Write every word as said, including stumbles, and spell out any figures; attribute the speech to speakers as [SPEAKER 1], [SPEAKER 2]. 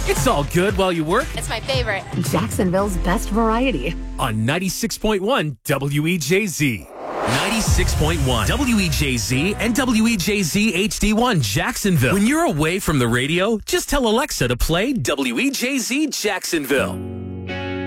[SPEAKER 1] It's all good while you work.
[SPEAKER 2] It's my favorite.
[SPEAKER 3] Jacksonville's best variety.
[SPEAKER 1] On ninety-six point one W E J Z. ninety-six point one W E J Z and W E J Z H D one Jacksonville. When you're away from the radio, just tell Alexa to play W E J Z Jacksonville.